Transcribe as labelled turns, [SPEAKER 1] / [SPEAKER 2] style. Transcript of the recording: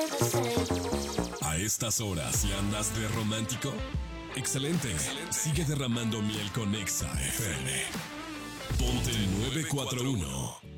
[SPEAKER 1] A estas horas, si andas de romántico, excelente. Sigue derramando miel con Exa FM. Ponte 941.